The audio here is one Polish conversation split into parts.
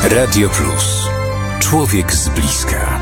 Radio Plus. Człowiek z bliska.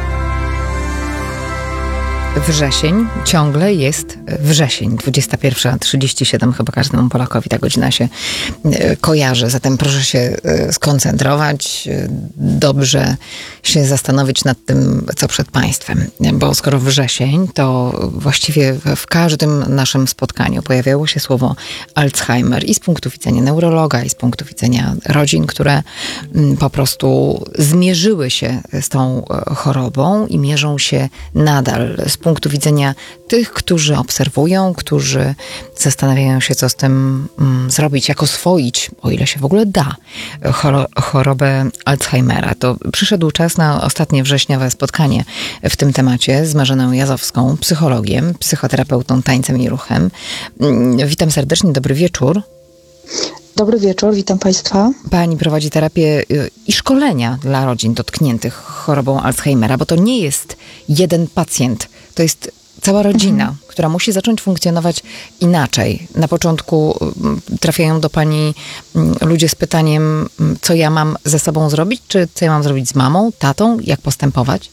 Wrzesień ciągle jest wrzesień. 21:37, chyba każdemu Polakowi ta godzina się kojarzy. Zatem proszę się skoncentrować, dobrze się zastanowić nad tym, co przed państwem. Bo skoro wrzesień, to właściwie w każdym naszym spotkaniu pojawiało się słowo Alzheimer i z punktu widzenia neurologa, i z punktu widzenia rodzin, które po prostu zmierzyły się z tą chorobą i mierzą się nadal z punktu widzenia tych, którzy obserwują, którzy zastanawiają się, co z tym zrobić, jak oswoić, o ile się w ogóle da, chorobę Alzheimera. To przyszedł czas na ostatnie wrześniowe spotkanie w tym temacie z Marzeną Jazowską, psychologiem, psychoterapeutą tańcem i ruchem. Witam serdecznie, dobry wieczór. Dobry wieczór, witam Państwa. Pani prowadzi terapię i szkolenia dla rodzin dotkniętych chorobą Alzheimera, bo to nie jest jeden pacjent, to jest cała rodzina, która musi zacząć funkcjonować inaczej. Na początku trafiają do Pani ludzie z pytaniem, co ja mam ze sobą zrobić, czy co ja mam zrobić z mamą, tatą, jak postępować?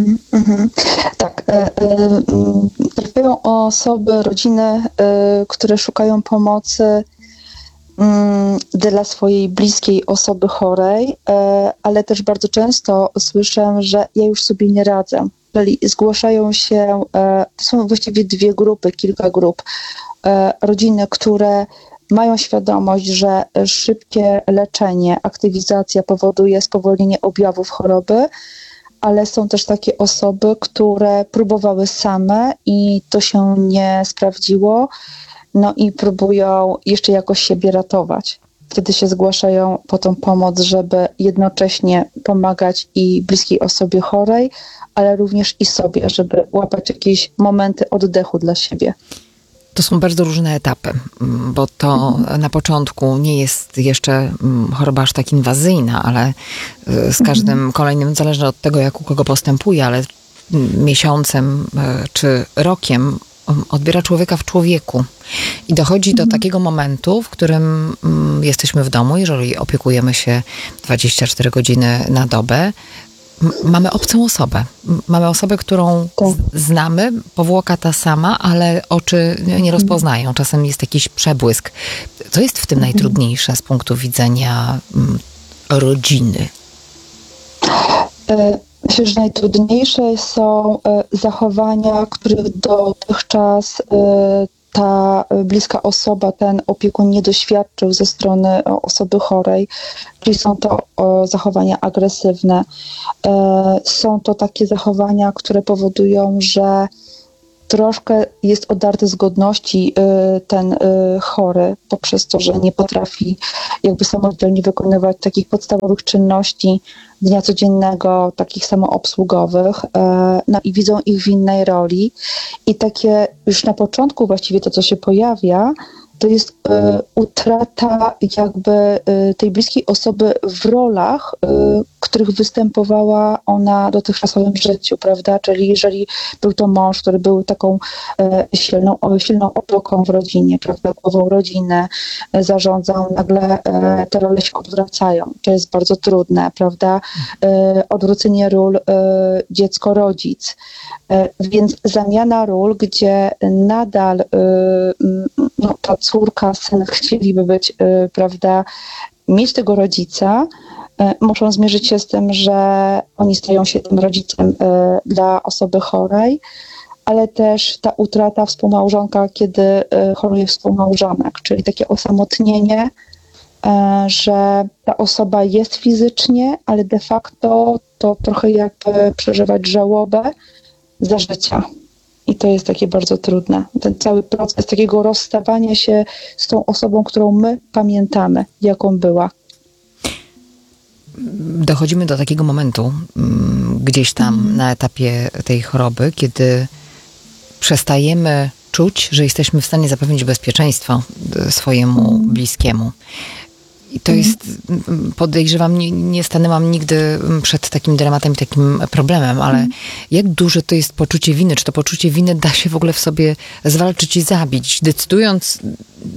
Tak, trafiają osoby, rodziny, które szukają pomocy dla swojej bliskiej osoby chorej, ale też bardzo często słyszę, że ja już sobie nie radzę. Czyli zgłaszają się, to są właściwie dwie grupy, kilka grup. Rodziny, które mają świadomość, że szybkie leczenie, aktywizacja powoduje spowolnienie objawów choroby, ale są też takie osoby, które próbowały same i to się nie sprawdziło. No i próbują jeszcze jakoś siebie ratować. Wtedy się zgłaszają po tą pomoc, żeby jednocześnie pomagać i bliskiej osobie chorej, ale również i sobie, żeby łapać jakieś momenty oddechu dla siebie. To są bardzo różne etapy, bo to na początku nie jest jeszcze choroba aż tak inwazyjna, ale z każdym kolejnym, zależy od tego, jak u kogo postępuje, ale miesiącem czy rokiem odbiera człowieka w człowieku. I dochodzi do takiego momentu, w którym jesteśmy w domu, jeżeli opiekujemy się 24 godziny na dobę, mamy obcą osobę. Mamy osobę, którą znamy, powłoka ta sama, ale oczy nie rozpoznają. Czasem jest jakiś przebłysk. Co jest w tym najtrudniejsze z punktu widzenia rodziny? Myślę, że najtrudniejsze są zachowania, których dotychczas ta bliska osoba, ten opiekun nie doświadczył ze strony osoby chorej, czyli są to zachowania agresywne. Są to takie zachowania, które powodują, że troszkę jest odarty z godności ten chory poprzez to, że nie potrafi jakby samodzielnie wykonywać takich podstawowych czynności dnia codziennego, takich samoobsługowych, no i widzą ich w innej roli. I takie już na początku właściwie to, co się pojawia, to jest utrata jakby tej bliskiej osoby w rolach, których występowała ona w dotychczasowym życiu, prawda? Czyli jeżeli był to mąż, który był taką silną opoką w rodzinie, prawda? Głową rodziny, zarządzał, nagle te role się odwracają. To jest bardzo trudne, prawda? Odwrócenie ról dziecko-rodzic. Więc zamiana ról, gdzie nadal ta córka, syn chcieliby być, prawda, mieć tego rodzica, muszą zmierzyć się z tym, że oni stają się tym rodzicem dla osoby chorej, ale też ta utrata współmałżonka, kiedy choruje współmałżonek, czyli takie osamotnienie, że ta osoba jest fizycznie, ale de facto to trochę jakby przeżywać żałobę za życia. I to jest takie bardzo trudne. Ten cały proces takiego rozstawania się z tą osobą, którą my pamiętamy, jaką była. Dochodzimy do takiego momentu gdzieś tam na etapie tej choroby, kiedy przestajemy czuć, że jesteśmy w stanie zapewnić bezpieczeństwo swojemu bliskiemu. I to jest, podejrzewam, nie stanęłam nigdy przed takim dylematem i takim problemem, ale jak duże to jest poczucie winy? Czy to poczucie winy da się w ogóle w sobie zwalczyć i zabić, decydując,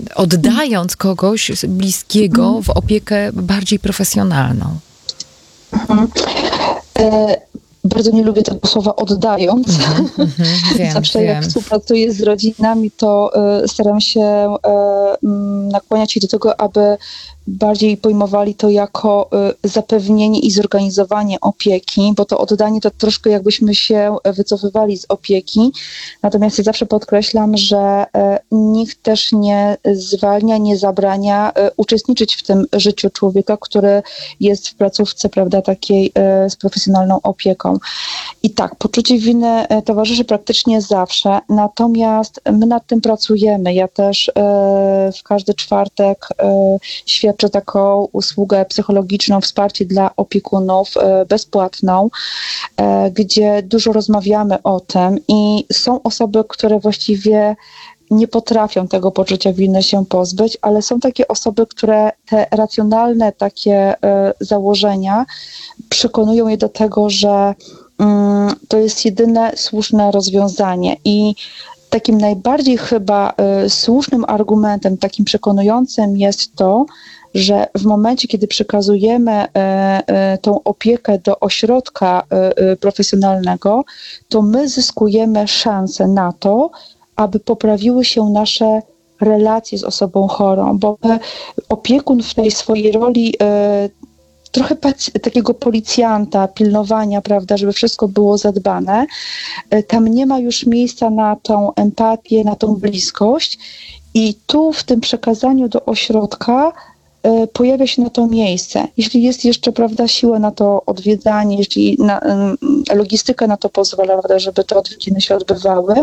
oddając kogoś bliskiego w opiekę bardziej profesjonalną? Bardzo nie lubię tego słowa oddając. Wiem, Zawsze jak współpracuję z rodzinami, to staram się nakłaniać ich do tego, aby bardziej pojmowali to jako zapewnienie i zorganizowanie opieki, bo to oddanie to troszkę jakbyśmy się wycofywali z opieki. Natomiast ja zawsze podkreślam, że nikt też nie zwalnia, nie zabrania uczestniczyć w tym życiu człowieka, który jest w placówce, prawda, takiej z profesjonalną opieką. I tak, poczucie winy towarzyszy praktycznie zawsze, natomiast my nad tym pracujemy. Ja też w każdy czwartek świadczę taką usługę psychologiczną, wsparcie dla opiekunów, bezpłatną, gdzie dużo rozmawiamy o tym i są osoby, które właściwie nie potrafią tego poczucia winy się pozbyć, ale są takie osoby, które te racjonalne takie założenia przekonują je do tego, że to jest jedyne słuszne rozwiązanie. I takim najbardziej chyba słusznym argumentem, takim przekonującym jest to, że w momencie, kiedy przekazujemy tą opiekę do ośrodka profesjonalnego, to my zyskujemy szansę na to, aby poprawiły się nasze relacje z osobą chorą, bo opiekun w tej swojej roli trochę takiego policjanta, pilnowania, prawda, żeby wszystko było zadbane, tam nie ma już miejsca na tą empatię, na tą bliskość i tu w tym przekazaniu do ośrodka pojawia się na to miejsce. Jeśli jest jeszcze, prawda, siła na to odwiedzanie, jeśli logistyka na to pozwala, prawda, żeby te odwiedziny się odbywały,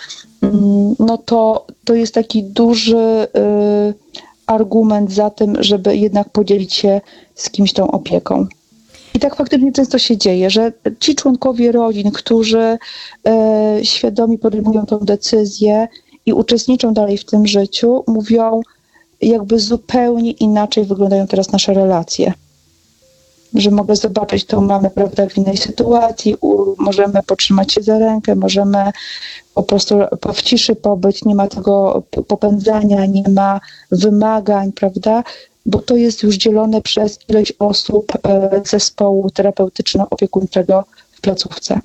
no to jest taki duży argument za tym, żeby jednak podzielić się z kimś tą opieką. I tak faktycznie często się dzieje, że ci członkowie rodzin, którzy świadomie podejmują tę decyzję i uczestniczą dalej w tym życiu, mówią, jakby zupełnie inaczej wyglądają teraz nasze relacje. Że mogę zobaczyć tą mamę, prawda, w innej sytuacji, możemy potrzymać się za rękę, możemy po prostu w ciszy pobyć, nie ma tego popędzania, nie ma wymagań, prawda, bo to jest już dzielone przez ileś osób zespołu terapeutyczno-opiekuńczego w placówce.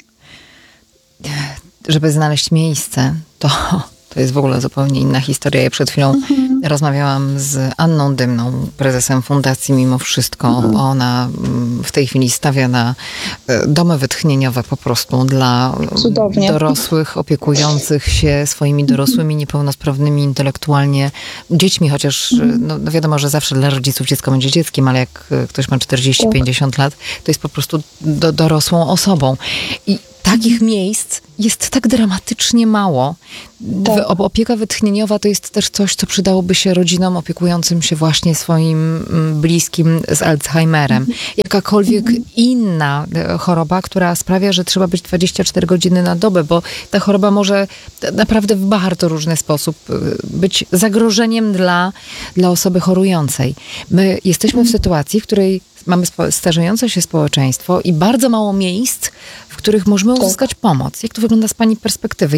Żeby znaleźć miejsce, to jest w ogóle zupełnie inna historia. Ja przed chwilą rozmawiałam z Anną Dymną, prezesem Fundacji Mimo Wszystko. Ona w tej chwili stawia na domy wytchnieniowe po prostu dla dorosłych, opiekujących się swoimi dorosłymi, niepełnosprawnymi intelektualnie dziećmi, chociaż no wiadomo, że zawsze dla rodziców dziecko będzie dzieckiem, ale jak ktoś ma 40-50 lat, to jest po prostu dorosłą osobą. I takich miejsc jest tak dramatycznie mało. Tak. Opieka wytchnieniowa to jest też coś, co przydałoby się rodzinom opiekującym się właśnie swoim bliskim z Alzheimerem. Jakakolwiek inna choroba, która sprawia, że trzeba być 24 godziny na dobę, bo ta choroba może naprawdę w bardzo różny sposób być zagrożeniem dla osoby chorującej. My jesteśmy w sytuacji, w której mamy starzejące się społeczeństwo i bardzo mało miejsc, w których możemy uzyskać pomoc. Jak to wygląda z Pani perspektywy?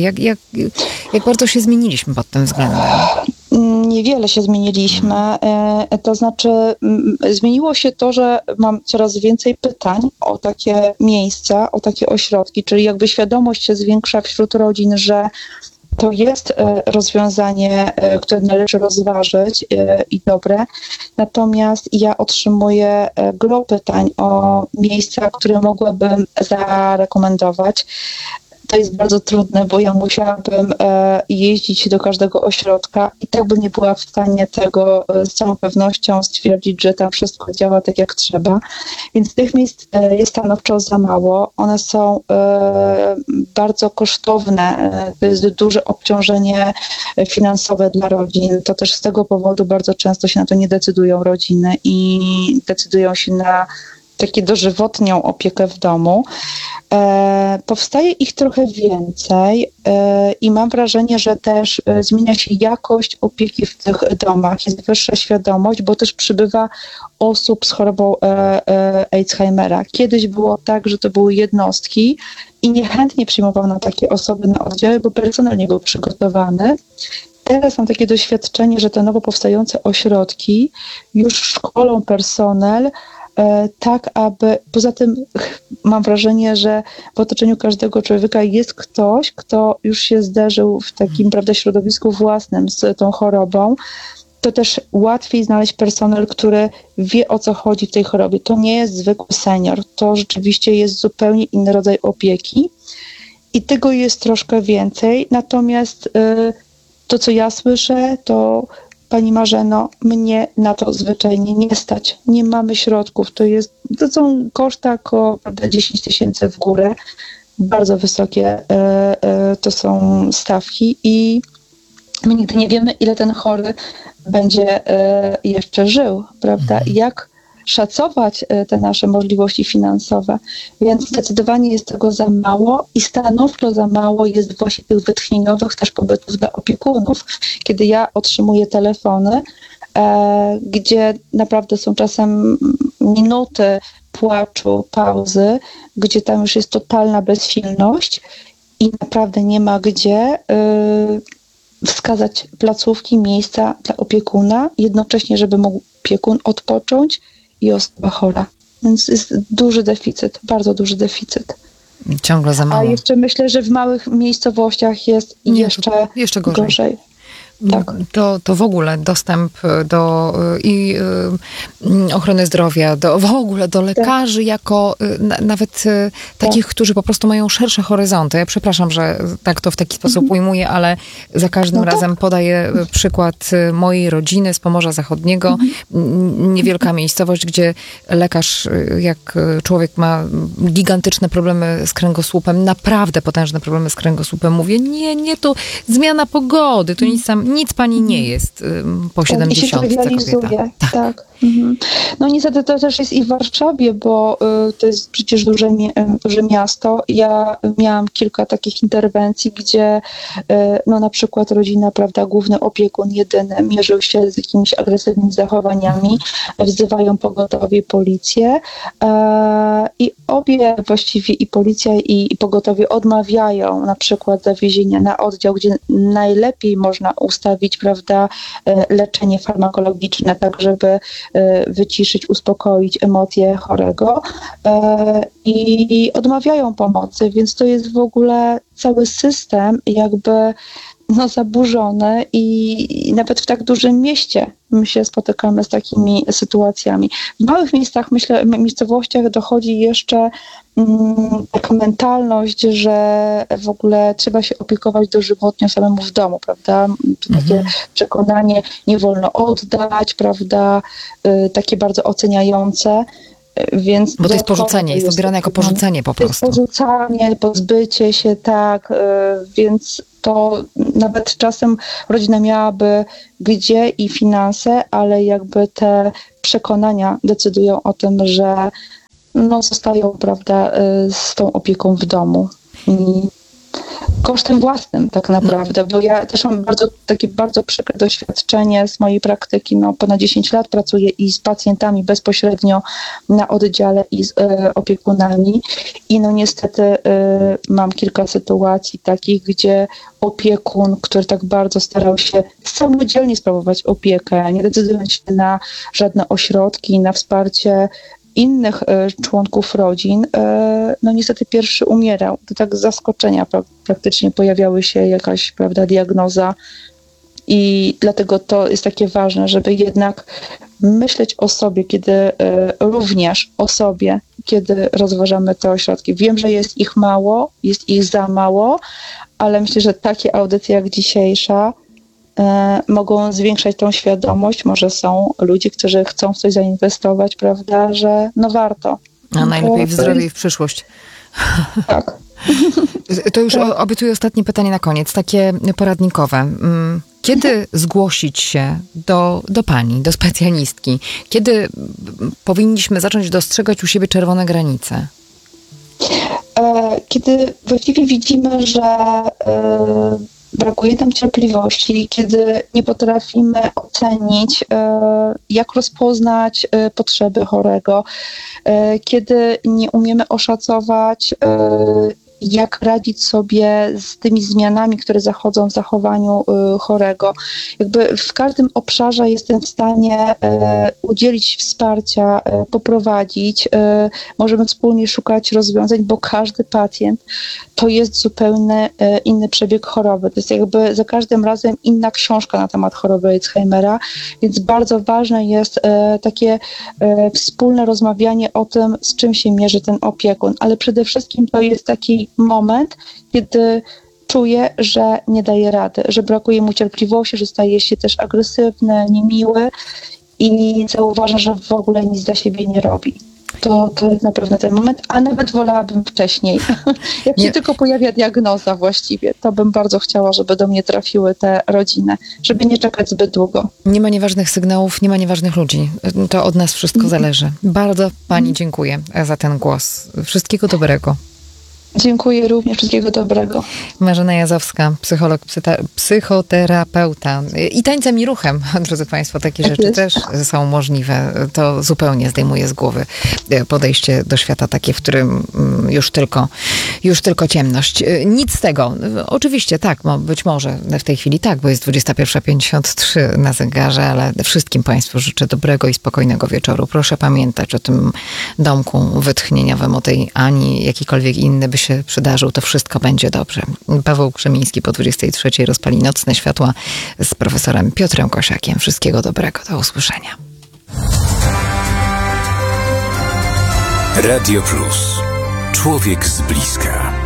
Jak bardzo się zmieniliśmy pod tym względem? Niewiele się zmieniliśmy. To znaczy zmieniło się to, że mam coraz więcej pytań o takie miejsca, o takie ośrodki, czyli jakby świadomość się zwiększa wśród rodzin, że to jest rozwiązanie, które należy rozważyć i dobre. Natomiast ja otrzymuję gro pytań o miejsca, które mogłabym zarekomendować. To jest bardzo trudne, bo ja musiałabym jeździć do każdego ośrodka i tak bym nie była w stanie tego z całą pewnością stwierdzić, że tam wszystko działa tak jak trzeba. Więc tych miejsc jest stanowczo za mało. One są bardzo kosztowne. To jest duże obciążenie finansowe dla rodzin. To też z tego powodu bardzo często się na to nie decydują rodziny i decydują się na takie dożywotnią opiekę w domu. Powstaje ich trochę więcej i mam wrażenie, że też zmienia się jakość opieki w tych domach. Jest wyższa świadomość, bo też przybywa osób z chorobą Alzheimera. Kiedyś było tak, że to były jednostki i niechętnie przyjmowano takie osoby na oddziały, bo personel nie był przygotowany. Teraz mam takie doświadczenie, że te nowo powstające ośrodki już szkolą personel, tak aby, poza tym mam wrażenie, że w otoczeniu każdego człowieka jest ktoś, kto już się zderzył w takim, prawda, środowisku własnym z tą chorobą, to też łatwiej znaleźć personel, który wie, o co chodzi w tej chorobie. To nie jest zwykły senior, to rzeczywiście jest zupełnie inny rodzaj opieki i tego jest troszkę więcej. Natomiast to, co ja słyszę, to Pani Marzeno, mnie na to zwyczajnie nie stać. Nie mamy środków. To są koszty około 10 000 w górę. Bardzo wysokie to są stawki i my nigdy nie wiemy, ile ten chory będzie jeszcze żył, prawda? Jak szacować te nasze możliwości finansowe. Więc zdecydowanie jest tego za mało i stanowczo za mało jest właśnie tych wytchnieniowych też pobytów dla opiekunów. Kiedy ja otrzymuję telefony, gdzie naprawdę są czasem minuty płaczu, pauzy, gdzie tam już jest totalna bezsilność i naprawdę nie ma gdzie wskazać placówki, miejsca dla opiekuna, jednocześnie, żeby mógł opiekun odpocząć i osoba chora. Więc jest duży deficyt, bardzo duży deficyt. Ciągle za mało. A jeszcze myślę, że w małych miejscowościach jest jeszcze gorzej. Tak. To w ogóle dostęp do ochrony zdrowia, w ogóle do lekarzy jako nawet takich, którzy po prostu mają szersze horyzonty. Ja przepraszam, że tak to w taki sposób ujmuję, ale za każdym razem podaję przykład mojej rodziny z Pomorza Zachodniego. Niewielka miejscowość, gdzie lekarz, jak człowiek ma gigantyczne problemy z kręgosłupem, naprawdę potężne problemy z kręgosłupem, mówię, nie, to zmiana pogody, to nic pani nie jest po 70 kobieta. Tak. Mhm. No niestety to też jest i w Warszawie, bo to jest przecież duże miasto. Ja miałam kilka takich interwencji, gdzie no na przykład rodzina, prawda, główny opiekun jedyny mierzył się z jakimiś agresywnymi zachowaniami, wzywają pogotowie, policję i obie właściwie i policja i pogotowie odmawiają na przykład zawiezienia na oddział, gdzie najlepiej można ustawić, prawda, leczenie farmakologiczne, tak żeby wyciszyć, uspokoić emocje chorego i odmawiają pomocy, więc to jest w ogóle cały system jakby zaburzony i nawet w tak dużym mieście my się spotykamy z takimi sytuacjami. W małych miejscach, myślę, miejscowościach dochodzi jeszcze taka mentalność, że w ogóle trzeba się opiekować dożywotnio samemu w domu, prawda? Takie przekonanie, nie wolno oddać, prawda? Takie bardzo oceniające. Więc bo to jest porzucenie, jest odbierane jako porzucenie po prostu. To jest porzucanie, pozbycie się, tak, więc to nawet czasem rodzina miałaby gdzie i finanse, ale jakby te przekonania decydują o tym, że zostają, prawda, z tą opieką w domu. Kosztem własnym tak naprawdę, bo ja też mam takie bardzo przykre doświadczenie z mojej praktyki. Ponad 10 lat pracuję i z pacjentami bezpośrednio na oddziale i z opiekunami i niestety mam kilka sytuacji takich, gdzie opiekun, który tak bardzo starał się samodzielnie sprawować opiekę, nie decydując się na żadne ośrodki, na wsparcie innych członków rodzin, niestety pierwszy umierał. To tak z zaskoczenia praktycznie pojawiały się jakaś, prawda, diagnoza i dlatego to jest takie ważne, żeby jednak myśleć o sobie, również o sobie, kiedy rozważamy te ośrodki. Wiem, że jest ich mało, jest ich za mało, ale myślę, że takie audycje jak dzisiejsza mogą zwiększać tą świadomość. Może są ludzie, którzy chcą w coś zainwestować, prawda, że warto. A najlepiej w zdrowie i w przyszłość. Tak. To już obiecuję ostatnie pytanie na koniec, takie poradnikowe. Kiedy zgłosić się do pani, do specjalistki? Kiedy powinniśmy zacząć dostrzegać u siebie czerwone granice? Kiedy właściwie widzimy, że brakuje nam cierpliwości, kiedy nie potrafimy ocenić, jak rozpoznać potrzeby chorego, kiedy nie umiemy oszacować, jak radzić sobie z tymi zmianami, które zachodzą w zachowaniu chorego. Jakby w każdym obszarze jestem w stanie udzielić wsparcia, poprowadzić. Możemy wspólnie szukać rozwiązań, bo każdy pacjent to jest zupełnie inny przebieg choroby. To jest jakby za każdym razem inna książka na temat choroby Alzheimera, więc bardzo ważne jest takie wspólne rozmawianie o tym, z czym się mierzy ten opiekun, ale przede wszystkim to jest taki moment, kiedy czuje, że nie daje rady, że brakuje mu cierpliwości, że staje się też agresywny, niemiły i zauważa, że w ogóle nic dla siebie nie robi. To jest na pewno ten moment, a nawet wolałabym wcześniej. Jak się tylko pojawia diagnoza właściwie, to bym bardzo chciała, żeby do mnie trafiły te rodziny, żeby nie czekać zbyt długo. Nie ma nieważnych sygnałów, nie ma nieważnych ludzi. To od nas wszystko zależy. Bardzo pani dziękuję za ten głos. Wszystkiego dobrego. Dziękuję również. Wszystkiego dobrego. Marzena Jazowska, psycholog, psychoterapeuta. I tańcem i ruchem, drodzy Państwo, takie rzeczy też są możliwe. To zupełnie zdejmuje z głowy podejście do świata takie, w którym już tylko ciemność. Nic z tego. Oczywiście tak, być może w tej chwili tak, bo jest 21:53 na zegarze, ale wszystkim Państwu życzę dobrego i spokojnego wieczoru. Proszę pamiętać o tym domku wytchnieniowym, o tej Ani, jakikolwiek inny by się przydarzył, to wszystko będzie dobrze. Paweł Krzemiński po 23:00 rozpali nocne światła z profesorem Piotrem Kosiakiem. Wszystkiego dobrego. Do usłyszenia. Radio Plus. Człowiek z bliska.